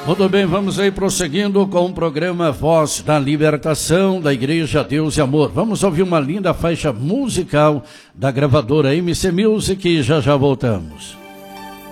Muito bem, vamos aí prosseguindo com o programa Voz da Libertação da Igreja Deus e Amor. Vamos ouvir uma linda faixa musical da gravadora MC Music e já voltamos.